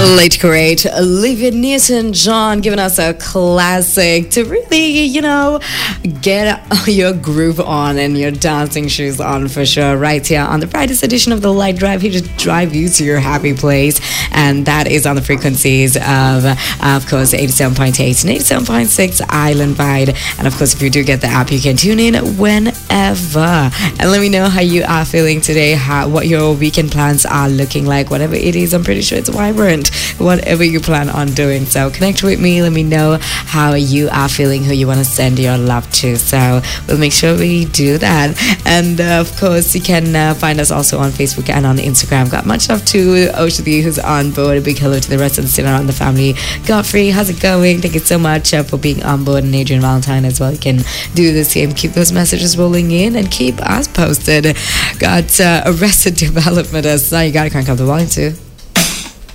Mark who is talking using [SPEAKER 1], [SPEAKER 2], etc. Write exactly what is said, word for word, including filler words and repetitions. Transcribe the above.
[SPEAKER 1] Late great Olivia Newton-John giving us a classic to really, you know, get your groove on and your dancing shoes on for sure. Right here on the brightest edition of the Light Drive, here to drive you to your happy place, and that is on the frequencies of, of course, eighty-seven point eight and eighty-seven point six Island Wide. And of course, if you do get the app, you can tune in whenever. And let me know how you are feeling today, how what your weekend plans are looking like, whatever it is. I'm pretty sure it's vibrant, whatever you plan on doing. So connect with me, let me know how you are feeling, who you want to send your love to. So we'll make sure we do that. And uh, of course, you can uh, find us also on Facebook and on Instagram. Got much love to Oshadi, who's on board. A big hello to the rest of the Sinner on the family. Godfrey, how's it going? Thank you so much uh, for being on board, and Adrian Valentine as well. You can do the same. Keep those messages rolling in and keep us posted. Got uh, Arrested Development as now. You gotta crank up the volume too.